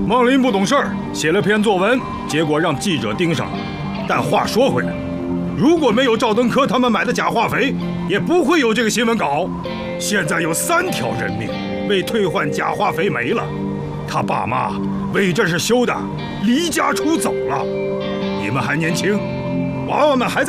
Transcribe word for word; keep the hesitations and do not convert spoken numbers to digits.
孟林不懂事儿，写了篇作文，结果让记者盯上了。但话说回来，如果没有赵登科他们买的假化肥，也不会有这个新闻稿。现在有三条人命为退换假化肥没了，他爸妈为这事羞的离家出走了。你们还年轻，娃娃们还在。